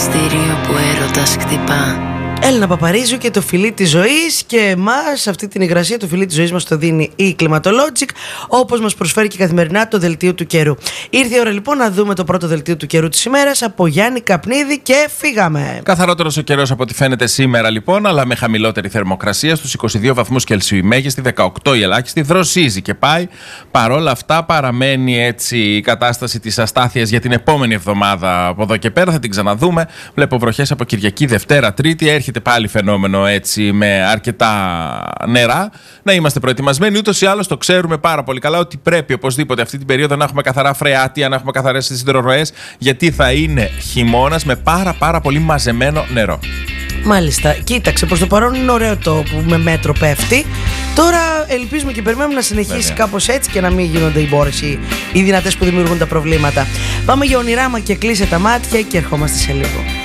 μυστήριο που έρωτας χτυπά. Έλληνα Παπαρίζου και το φιλί της ζωής, και εμάς αυτή την υγρασία το φιλί της ζωής μας το δίνει η Climatologic, όπως μας προσφέρει και καθημερινά το δελτίο του καιρού. Ήρθε η ώρα λοιπόν να δούμε το πρώτο δελτίο του καιρού της ημέρας από Γιάννη Καπνίδη και φύγαμε. Καθαρότερος ο καιρός από ό,τι φαίνεται σήμερα λοιπόν, αλλά με χαμηλότερη θερμοκρασία στους 22 βαθμούς Κελσίου η μέγιστη, 18 η ελάχιστη, δροσίζει και πάει. Παρόλα αυτά παραμένει έτσι η κατάσταση της αστάθειας για την επόμενη εβδομάδα από εδώ και πέρα, θα την ξαναδούμε. Βλέπω βροχές από Κυριακή, Δευτέρα, Τρίτη, έρχεται πάλι φαινόμενο έτσι με αρκετά νερά. Να είμαστε προετοιμασμένοι, ούτως ή άλλως το ξέρουμε πάρα πολύ καλά ότι πρέπει οπωσδήποτε αυτή την περίοδο να έχουμε καθαρά φρεάτια, να έχουμε καθαρές σιδηρορροές, γιατί θα είναι χειμώνας με πάρα πολύ μαζεμένο νερό. Μάλιστα, κοίταξε, προς το παρόν είναι ωραίο το που με μέτρο πέφτει. Τώρα ελπίζουμε και περιμένουμε να συνεχίσει κάπως έτσι και να μην γίνονται οι μπόρες οι δυνατές που δημιουργούν τα προβλήματα. Πάμε για ονειράμα και κλείσε τα μάτια και ερχόμαστε σε λίγο.